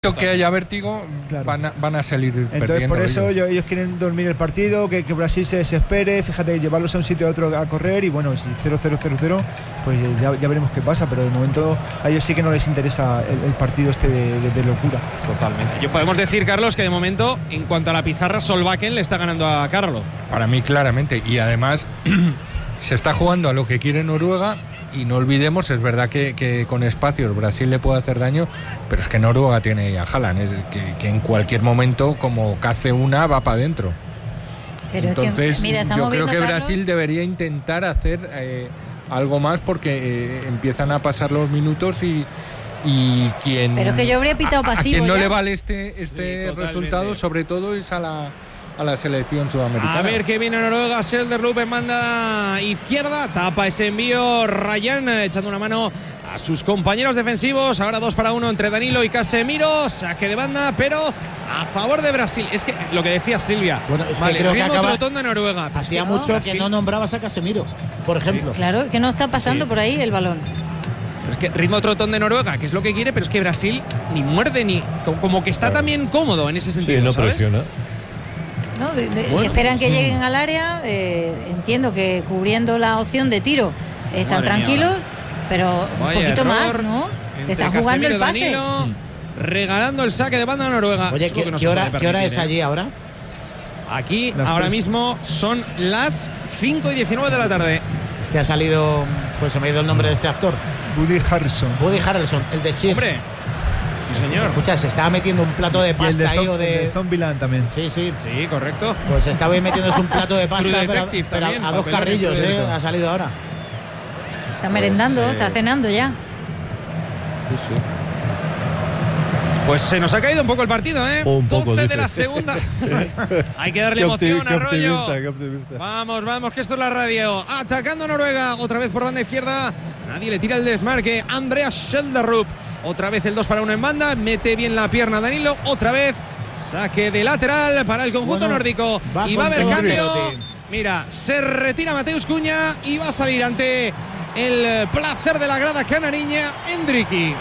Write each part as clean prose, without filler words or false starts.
que haya vértigo, claro, van a salir entonces, perdiendo. Por eso ellos quieren dormir el partido, que Brasil se desespere, fíjate, llevarlos a un sitio a otro a correr y bueno, si 0-0-0-0, pues ya veremos qué pasa, pero de momento a ellos sí que no les interesa el partido este de locura. Totalmente. Podemos decir, Carlos, que de momento, en cuanto a la pizarra, Solbakken le está ganando a Carlo. Para mí, claramente, y además se está jugando a lo que quiere Noruega. Y no olvidemos, es verdad que con espacios Brasil le puede hacer daño, pero es que Noruega tiene a Haaland, es que en cualquier momento, como cace una, va para adentro. Entonces, es que, mira, yo creo que Brasil debería intentar hacer algo más porque empiezan a pasar los minutos y quien. Pero que yo habría pitado pasivo. A quien no ya le vale este resultado, sobre todo, es a la selección sudamericana. A ver qué viene Noruega. Schjelderup en banda izquierda, tapa ese envío Ryan, echando una mano a sus compañeros defensivos. Ahora 2-1 entre Danilo y Casemiro. Saque de banda, pero a favor de Brasil. Es que lo que decía Silvia, bueno, es que creo que trotón de Noruega. Hacía mucho Brasil, que no nombrabas a Casemiro, por ejemplo. Sí, claro, que no está pasando por ahí el balón. Es que ritmo trotón de Noruega, que es lo que quiere, pero es que Brasil ni muerde ni. Como que está también cómodo en ese sentido. Sí, no ¿sabes? presiona. ¿No? Esperan que lleguen al área. Entiendo que cubriendo la opción de tiro están tranquilos, pero un poquito más, ¿no? Te están jugando el pase. Danilo, regalando el saque de banda a Noruega. Oye, ¿qué hora es allí ahora? Aquí ahora mismo son las 5:19 de la tarde. Es que ha salido, pues se me ha ido el nombre de este actor. Woody Harrelson, el de Cheers. Hombre. Sí, señor. Escucha, se estaba metiendo un plato de pasta ahí o de. Zombieland también. Sí, correcto. Pues estaba ahí metiéndose un plato de pasta, pero a dos carrillos, ha salido ahora. Está merendando, está cenando ya. Sí. Pues se nos ha caído un poco el partido, ¿eh? Un poco, 12 de la segunda. Hay que darle emoción a Arroyo. Qué optimista. Vamos, que esto es la radio. Atacando a Noruega, otra vez por banda izquierda. Nadie le tira el desmarque. Andreas Schjelderup. Otra vez el 2-1 en banda. Mete bien la pierna Danilo. Otra vez saque de lateral para el conjunto nórdico. Y va a haber cambio. Mira, se retira Mateus Cunha y va a salir ante el placer de la grada canariña Endricky.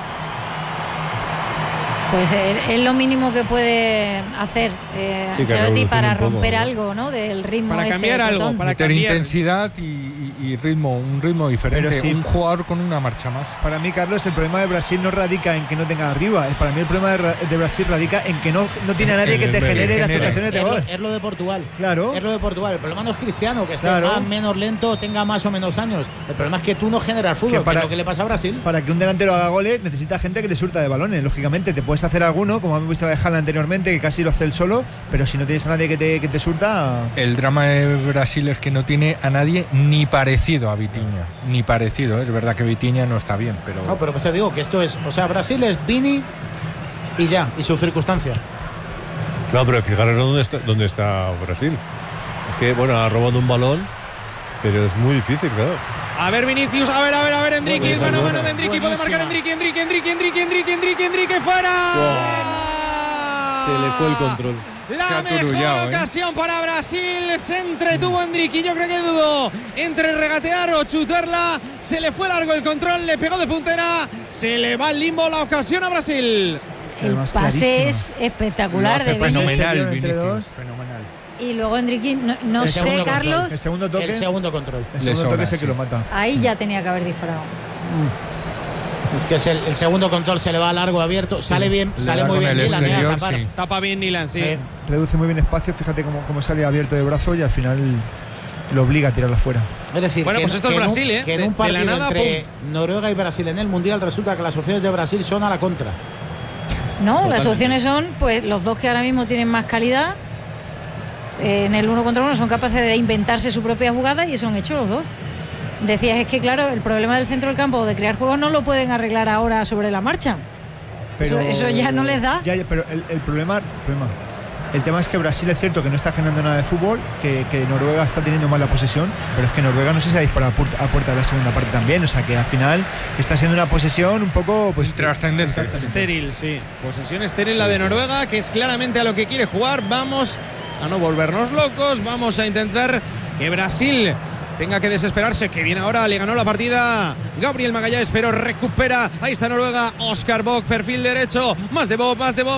Pues es lo mínimo que puede hacer Ancelotti para romper algo, ¿no? Del ritmo. Para cambiar algo, para meter intensidad y ritmo, un ritmo diferente, sí, un jugador con una marcha más. Para mí, Carlos, el problema de Brasil no radica en que no tenga arriba. Para mí el problema de Brasil radica en que no tiene a nadie que te genere las ocasiones de gol. Es lo de Portugal. Claro. Es lo de Portugal. El problema no es Cristiano, que esté más menos lento, tenga más o menos años. El problema es que tú no generas fútbol, que es lo que le pasa a Brasil. Para que un delantero haga goles, necesita gente que le surta de balones. Lógicamente, te puedes hacer alguno, como hemos visto la de Haaland anteriormente, que casi lo hace él solo, pero si no tienes a nadie que te surta. El drama de Brasil es que no tiene a nadie ni parecido a Vitinha, ni parecido. Es verdad que Vitinha no está bien, pero. No, pero pues te digo que esto es, o sea, Brasil es Vini y ya, y su circunstancia. No, pero fijaros dónde está Brasil. Es que, bueno, ha robado un balón, pero es muy difícil, claro. A ver, Vinicius, a ver, Endricky, mano de Endricky, puede marcar Endricky, fuera. Wow. Se le fue el control. La mejor ocasión para Brasil, se entretuvo Endricky, yo creo que dudó entre regatear o chutarla, se le fue largo el control, le pegó de puntera, se le va al limbo la ocasión a Brasil. El pase es espectacular de Vinicius. Fenomenal, Vinicius, fenomenal. Y luego Endricky, no sé, Carlos. El segundo toque. El segundo control. El segundo toque es el que lo mata. Ahí ya tenía que haber disparado. Es que es el segundo control, se le va largo, abierto, sale bien, sale muy bien Nilan, sí. Tapa bien Nilan, sí. Reduce muy bien espacio, fíjate cómo sale abierto de brazo y al final lo obliga a tirarla fuera. Es decir, bueno, pues esto es Brasil, que en un partido entre Noruega y Brasil en el Mundial resulta que las opciones de Brasil son a la contra. No, totalmente. Las opciones son, pues, los dos que ahora mismo tienen más calidad. En el 1 contra 1 son capaces de inventarse su propia jugada y eso han hecho los dos. Decías, es que claro, el problema del centro del campo de crear juegos no lo pueden arreglar ahora sobre la marcha. Pero eso ya no les da. Pero el tema es que Brasil es cierto que no está generando nada de fútbol, que Noruega está teniendo más la posesión, pero es que Noruega no sé si ha disparado a puerta de la segunda parte también, o sea que al final está siendo una posesión un poco pues trascendente. Estéril, sí. Posesión estéril la de Noruega, que es claramente a lo que quiere jugar. Vamos a no volvernos locos, vamos a intentar que Brasil tenga que desesperarse, que viene ahora, le ganó la partida Gabriel Magalhães, pero recupera, ahí está Noruega, Oscar Bock, perfil derecho, más de Bock,